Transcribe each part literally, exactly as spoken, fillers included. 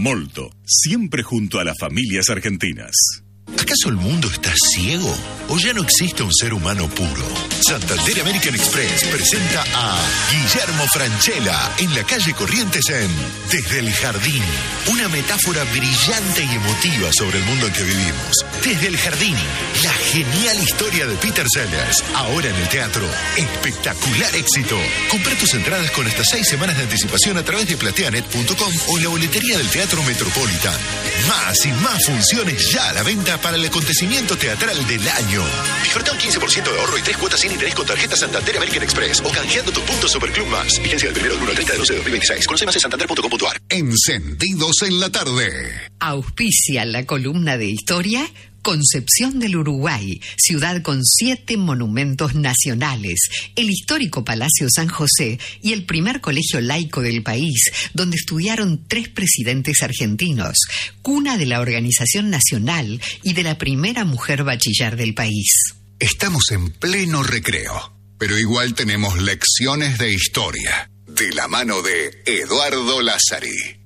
Molto, siempre junto a las familias argentinas. ¿Acaso el mundo está ciego? ¿O ya no existe un ser humano puro? Santander American Express presenta a Guillermo Francella en la calle Corrientes en Desde el Jardín. Una metáfora brillante y emotiva sobre el mundo en que vivimos. Desde el Jardín, la genial historia de Peter Sellers. Ahora en el teatro. Espectacular éxito. Compra tus entradas con hasta seis semanas de anticipación a través de plateanet punto com o en la boletería del Teatro Metropolitan. Más y más funciones ya a la venta para el acontecimiento teatral del año. Disfruta un quince por ciento de ahorro y tres cuotas sin interés con tarjeta Santander American Express o canjeando tus puntos Superclub Más. Vigencia del primero del uno al treinta de doce de dos mil veintiséis. Conoce más en santander punto com punto a r. Encendidos en la tarde. Auspicia la columna de historia Concepción del Uruguay, ciudad con siete monumentos nacionales, el histórico Palacio San José y el primer colegio laico del país, donde estudiaron tres presidentes argentinos, cuna de la Organización Nacional y de la primera mujer bachiller del país. Estamos en pleno recreo, pero igual tenemos lecciones de historia, de la mano de Eduardo Lázari.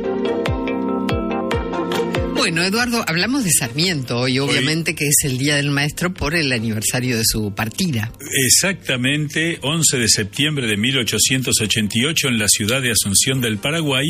Bueno, Eduardo, hablamos de Sarmiento hoy, obviamente, hoy, que es el Día del Maestro por el aniversario de su partida. Exactamente, once de septiembre de mil ochocientos ochenta y ocho, en la ciudad de Asunción del Paraguay,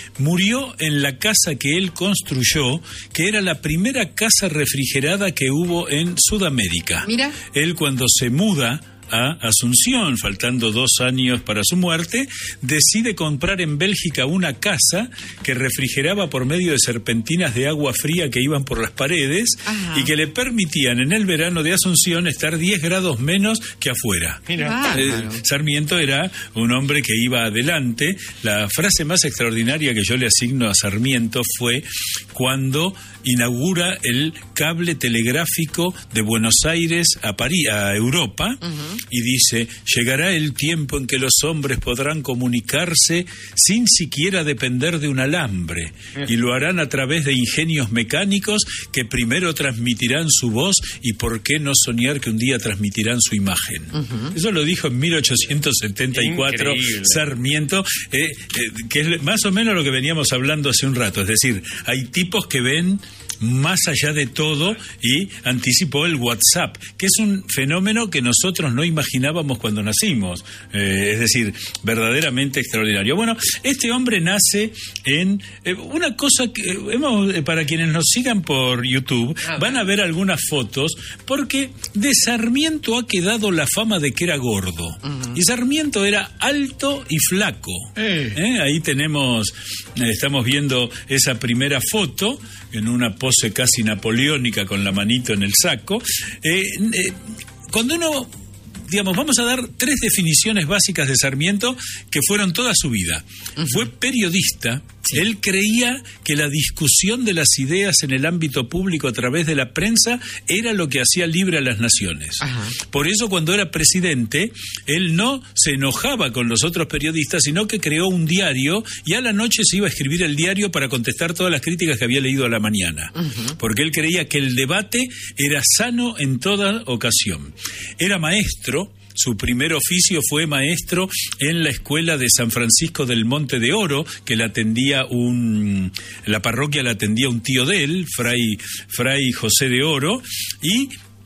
murió en la casa que él construyó, que era la primera casa refrigerada que hubo en Sudamérica. Mira. Él, cuando se muda a Asunción, faltando dos años para su muerte, decide comprar en Bélgica una casa que refrigeraba por medio de serpentinas de agua fría que iban por las paredes. Ajá. Y que le permitían en el verano de Asunción estar diez grados menos que afuera. Mira. Eh, Sarmiento era un hombre que iba adelante. La frase más extraordinaria que yo le asigno a Sarmiento fue cuando inaugura el cable telegráfico de Buenos Aires a París, a Europa. Uh-huh. Y dice, llegará el tiempo en que los hombres podrán comunicarse sin siquiera depender de un alambre, y lo harán a través de ingenios mecánicos que primero transmitirán su voz y por qué no soñar que un día transmitirán su imagen. Uh-huh. Eso lo dijo en mil ochocientos setenta y cuatro. Increíble. Sarmiento, eh, eh, que es más o menos lo que veníamos hablando hace un rato, es decir, hay tipos que ven más allá de todo, y anticipó el WhatsApp, que es un fenómeno que nosotros no imaginábamos cuando nacimos, eh, es decir, verdaderamente extraordinario. Bueno, este hombre nace en eh, una cosa que eh, hemos, eh, para quienes nos sigan por YouTube, van a ver algunas fotos, porque de Sarmiento ha quedado la fama de que era gordo. Uh-huh. Y Sarmiento era alto y flaco. Eh. ¿Eh? Ahí tenemos, eh, estamos viendo esa primera foto, en una pose casi napoleónica con la manito en el saco. Eh, eh, cuando uno, digamos, vamos a dar tres definiciones básicas de Sarmiento que fueron toda su vida. Uh-huh. Fue periodista. Sí. Él creía que la discusión de las ideas en el ámbito público a través de la prensa era lo que hacía libre a las naciones. Ajá. Por eso, cuando era presidente, él no se enojaba con los otros periodistas, sino que creó un diario, y a la noche se iba a escribir el diario para contestar todas las críticas que había leído a la mañana. Uh-huh. Porque él creía que el debate era sano en toda ocasión. Era maestro. Su primer oficio fue maestro en la escuela de San Francisco del Monte de Oro, que la atendía un, la parroquia la atendía un tío de él, Fray, Fray José de Oro, y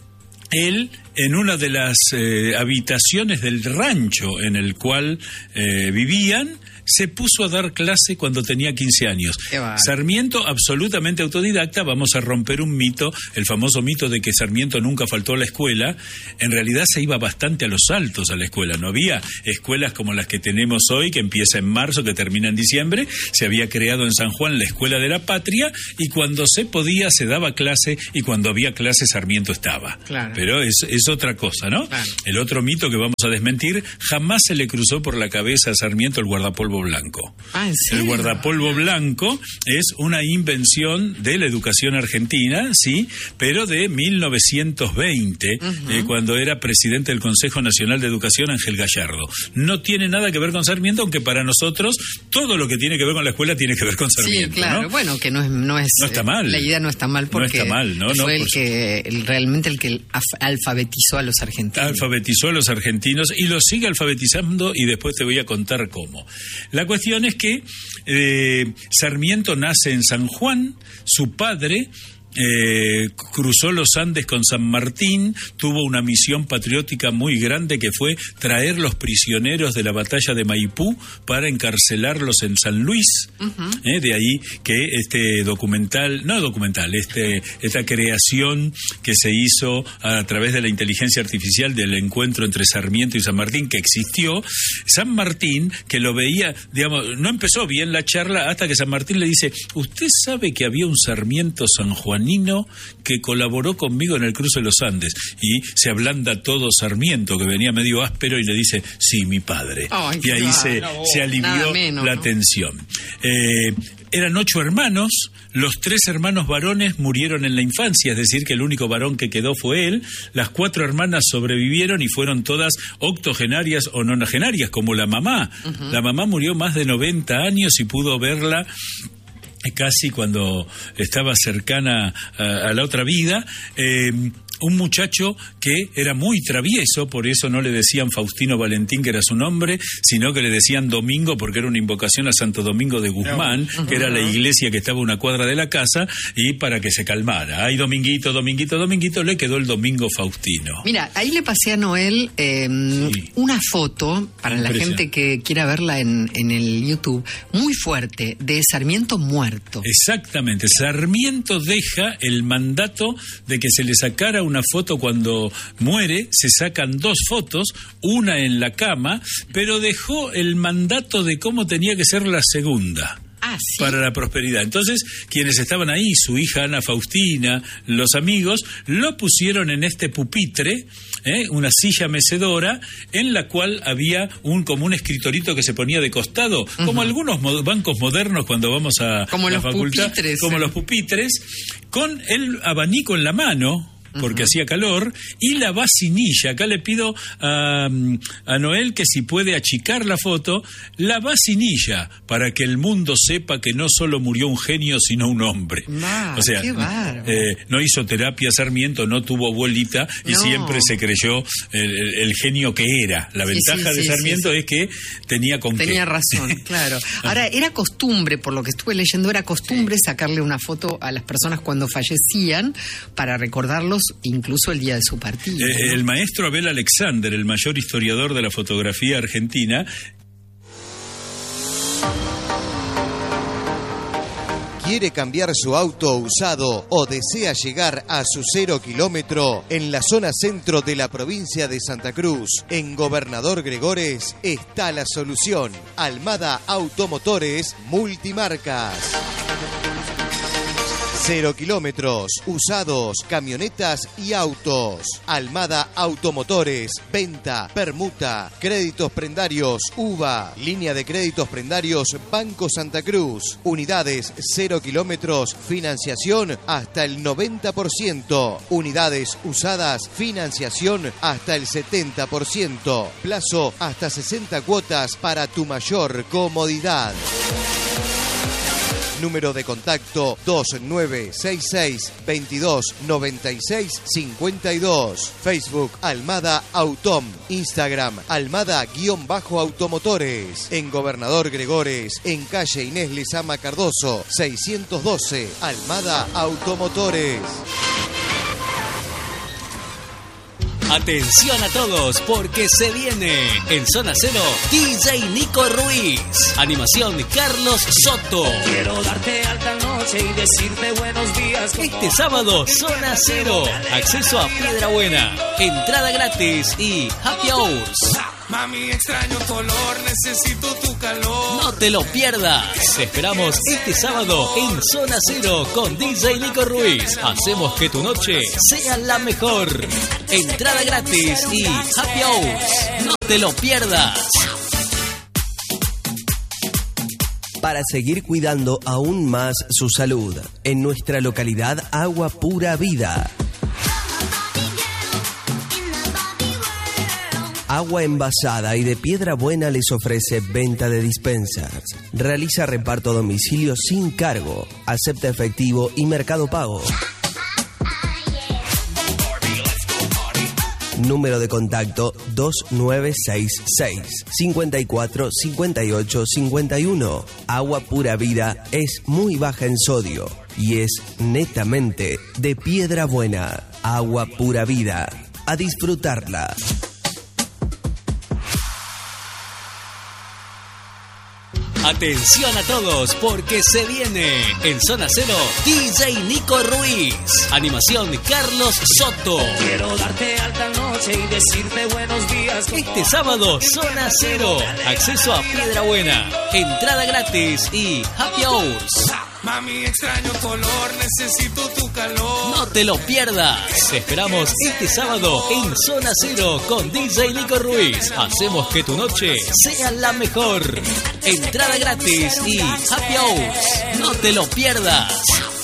él, en una de las eh, habitaciones del rancho en el cual eh, vivían, se puso a dar clase cuando tenía quince años. Sarmiento, absolutamente autodidacta. Vamos a romper un mito, el famoso mito de que Sarmiento nunca faltó a la escuela. En realidad se iba bastante a los altos a la escuela. No había escuelas como las que tenemos hoy, que empieza en marzo, que termina en diciembre. Se había creado en San Juan la Escuela de la Patria, y cuando se podía se daba clase, y cuando había clase Sarmiento estaba. Claro. Pero es, es otra cosa, ¿no? Claro. El otro mito que vamos a desmentir: jamás se le cruzó por la cabeza a Sarmiento el guardapolvo blanco. Ah, ¿en serio? El guardapolvo blanco es una invención de la educación argentina, sí, pero de mil novecientos veinte, uh-huh. eh, cuando era presidente del Consejo Nacional de Educación Ángel Gallardo. No tiene nada que ver con Sarmiento, aunque para nosotros todo lo que tiene que ver con la escuela tiene que ver con Sarmiento. Sí, claro, ¿no? Bueno, que no es, no es no está mal. La idea no está mal, porque no está mal, ¿no? fue no, el que el, realmente el que alfabetizó a los argentinos. Alfabetizó a los argentinos y los sigue alfabetizando, y después te voy a contar cómo. La cuestión es que eh, Sarmiento nace en San Juan, su padre Eh, cruzó los Andes con San Martín, tuvo una misión patriótica muy grande que fue traer los prisioneros de la batalla de Maipú para encarcelarlos en San Luis. Uh-huh. eh, de ahí que este documental, no documental, este esta creación que se hizo a través de la inteligencia artificial del encuentro entre Sarmiento y San Martín, que existió. San Martín, que lo veía, digamos, no empezó bien la charla hasta que San Martín le dice: ¿usted sabe que había un Sarmiento sanjuanino que colaboró conmigo en el cruce de los Andes? Y se ablanda todo Sarmiento, que venía medio áspero, y le dice: sí, mi padre. Ay, y ahí claro, se, no, se alivió menos, la ¿no? tensión. Eh, eran ocho hermanos, los tres hermanos varones murieron en la infancia, es decir, que el único varón que quedó fue él. Las cuatro hermanas sobrevivieron y fueron todas octogenarias o nonagenarias, como la mamá. Uh-huh. La mamá murió más de noventa años y pudo verla casi cuando estaba cercana a, a la otra vida. Eh, un muchacho que era muy travieso, por eso no le decían Faustino Valentín, que era su nombre, sino que le decían Domingo, porque era una invocación a Santo Domingo de Guzmán, no. que era la iglesia que estaba a una cuadra de la casa, y para que se calmara. Ay, Dominguito, Dominguito, Dominguito, le quedó el Domingo Faustino. Mira, ahí le pasé a Noel eh, sí. una foto, para la gente que quiera verla en, en el YouTube, muy fuerte, de Sarmiento muerto. Exactamente. Sarmiento deja el mandato de que se le sacara una foto cuando muere, se sacan dos fotos, una en la cama, pero dejó el mandato de cómo tenía que ser la segunda. Ah, ¿sí? Para la prosperidad. Entonces, quienes estaban ahí, su hija Ana Faustina, los amigos, lo pusieron en este pupitre, ¿eh? una silla mecedora, en la cual había un como un escritorito que se ponía de costado, uh-huh. como algunos mo- bancos modernos cuando vamos a como la los facultad, pupitres, como ¿eh? los pupitres, con el abanico en la mano, porque uh-huh. hacía calor, y la vacinilla. Acá le pido a, a Noel que si puede achicar la foto, la vacinilla, para que el mundo sepa que no solo murió un genio, sino un hombre. Ah, o sea, qué bárbaro. eh, no hizo terapia Sarmiento, no tuvo abuelita, y no. siempre se creyó el, el, el genio que era. La sí, ventaja sí, de sí, Sarmiento sí, sí. es que tenía con Tenía qué. razón, claro. Ahora, era costumbre, por lo que estuve leyendo, era costumbre sacarle una foto a las personas cuando fallecían para recordarlos incluso el día de su partida. Eh, ¿no? el maestro Abel Alexander, el mayor historiador de la fotografía argentina, ¿quiere cambiar su auto usado o desea llegar a su cero kilómetro? En la zona centro de la provincia de Santa Cruz, en Gobernador Gregores, está la solución. Almada Automotores Multimarcas. Cero kilómetros, usados, camionetas y autos. Almada Automotores, venta, permuta, créditos prendarios, U V A, línea de créditos prendarios Banco Santa Cruz, unidades cero kilómetros, financiación hasta el noventa por ciento, unidades usadas, financiación hasta el setenta por ciento, plazo hasta sesenta cuotas para tu mayor comodidad. Número de contacto dos nueve seis seis, veintidós noventa y seis cincuenta y dos. Facebook Almada Autom. Instagram Almada-Automotores. En Gobernador Gregores, en calle Inés Lezama Cardoso, seiscientos doce. Almada Automotores. Atención a todos, porque se viene en Zona Cero D J Nico Ruiz. Animación Carlos Soto. Quiero darte alta noche y decirte buenos días. Este sábado, Zona Cero. Acceso a Piedra Buena. Entrada gratis y happy hours. Mami, extraño tu olor, necesito tu calor. No te lo pierdas. Te esperamos este sábado en Zona Cero con D J Nico Ruiz. Hacemos que tu noche sea la mejor. Entrada gratis y happy hours. No te lo pierdas. Para seguir cuidando aún más su salud, en nuestra localidad Agua Pura Vida. Agua envasada y de Piedra Buena les ofrece venta de dispensers. Realiza reparto a domicilio sin cargo. Acepta efectivo y Mercado Pago. Número de contacto dos nueve seis seis, cinco cuatro, cinco ocho, cinco uno. Agua Pura Vida es muy baja en sodio y es netamente de piedra buena. Agua Pura Vida. A disfrutarla. Atención a todos porque se viene en Zona Cero D J Nico Ruiz. Animación Carlos Soto. Quiero darte alta noche y decirte buenos días. Este sábado Zona Cero. Acceso a Piedra Buena. Entrada gratis y happy hours. Mami, extraño tu olor, necesito tu calor. No te lo pierdas. Te esperamos este sábado en Zona Cero con D J Nico Ruiz. Hacemos que tu noche sea la mejor. Entrada gratis y happy hours. No te lo pierdas.